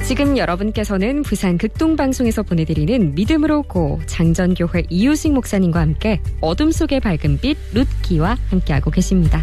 지금 여러분께서는 부산 극동방송에서 보내드리는 믿음으로 고 장전교회 이유식 목사님과 함께 어둠 속의 밝은 빛 룻기와 함께하고 계십니다.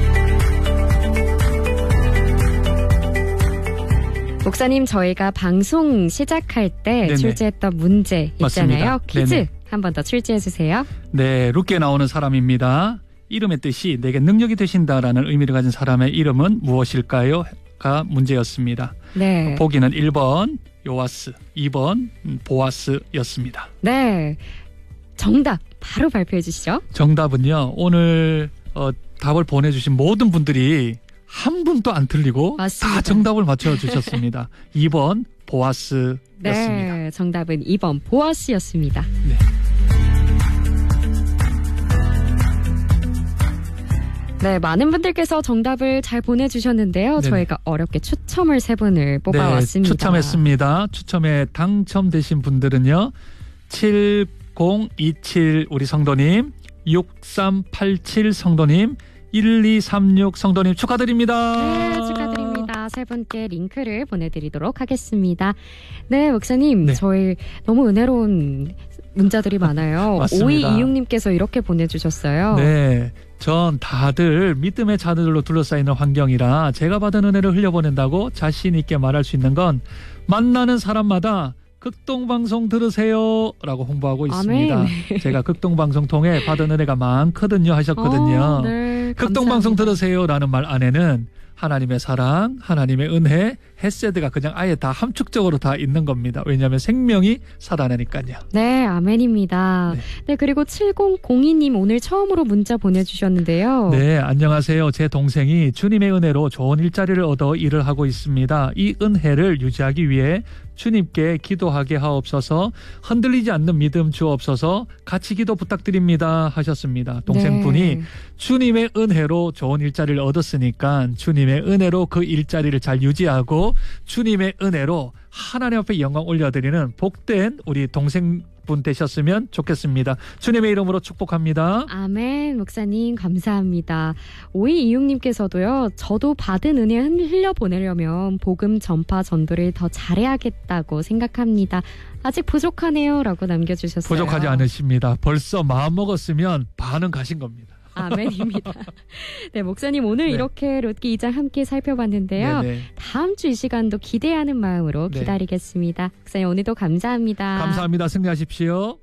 목사님, 저희가 방송 시작할 때 네네. 출제했던 문제 있잖아요. 맞습니다. 퀴즈 한 번 더 출제해 주세요. 네, 룻기에 나오는 사람입니다. 이름의 뜻이 내게 능력이 되신다라는 의미를 가진 사람의 이름은 무엇일까요? 가 문제였습니다. 네. 보기는 1번 요아스, 2번 보아스였습니다. 네. 정답 바로 발표해 주시죠. 정답은요. 오늘 답을 보내주신 모든 분들이 한 분도 안 틀리고 맞습니다. 다 정답을 맞춰주셨습니다. 2번 보아스였습니다. 네, 정답은 2번 보아스였습니다. 네. 네, 많은 분들께서 정답을 잘 보내주셨는데요. 네네. 저희가 어렵게 추첨을 3분을 뽑아왔습니다. 네, 추첨했습니다. 추첨에 당첨되신 분들은요. 7027 우리 성도님, 6387 성도님, 1236 성도님 축하드립니다. 네, 축하드립니다. 세 분께 링크를 보내드리도록 하겠습니다. 네, 목사님, 네. 저희 너무 은혜로운 문자들이 많아요. 맞습니다. 5226님께서 이렇게 보내주셨어요. 네, 전 다들 믿음의 자들로 둘러싸이는 환경이라 제가 받은 은혜를 흘려보낸다고 자신 있게 말할 수 있는 건 만나는 사람마다 극동방송 들으세요 라고 홍보하고 있습니다. 아멘. 제가 극동방송 통해 받은 은혜가 많거든요 하셨거든요. 네, 극동방송 감사합니다. 들으세요 라는 말 안에는 하나님의 사랑, 하나님의 은혜, 헤세드가 그냥 아예 다 함축적으로 다 있는 겁니다. 왜냐하면 생명이 살아나니까요. 네, 아멘입니다. 네. 네, 그리고 7002님 오늘 처음으로 문자 보내주셨는데요. 네, 안녕하세요. 제 동생이 주님의 은혜로 좋은 일자리를 얻어 일을 하고 있습니다. 이 은혜를 유지하기 위해 주님께 기도하게 하옵소서. 흔들리지 않는 믿음 주옵소서. 같이 기도 부탁드립니다 하셨습니다. 동생분이 네. 주님의 은혜로 좋은 일자리를 얻었으니까 주님의 은혜로 그 일자리를 잘 유지하고 주님의 은혜로 하나님 앞에 영광 올려드리는 복된 우리 동생분 되셨으면 좋겠습니다. 주님의 이름으로 축복합니다. 아멘, 목사님 감사합니다. 5226님께서도요. 저도 받은 은혜 흘려보내려면 복음 전파 전도를 더 잘해야겠다고 생각합니다. 아직 부족하네요 라고 남겨주셨어요. 부족하지 않으십니다. 벌써 마음먹었으면 반은 가신 겁니다. 아멘입니다. 네, 목사님 오늘 네. 이렇게 롯기 2장 함께 살펴봤는데요. 네네. 다음 주 이 시간도 기대하는 마음으로 네. 기다리겠습니다. 목사님 오늘도 감사합니다. 감사합니다. 승리하십시오.